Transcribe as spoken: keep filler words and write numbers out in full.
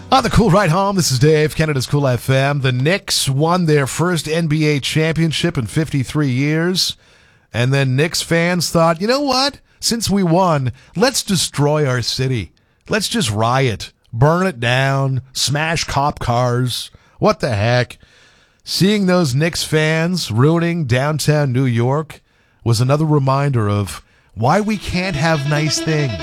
On the Cool Ride Home, this is Dave, Canada's Cool F M. The Knicks won their first N B A championship in fifty-three years. And then Knicks fans thought, you know what? Since we won, let's destroy our city. Let's just riot, burn it down, smash cop cars. What the heck? Seeing those Knicks fans ruining downtown New York was another reminder of why we can't have nice things.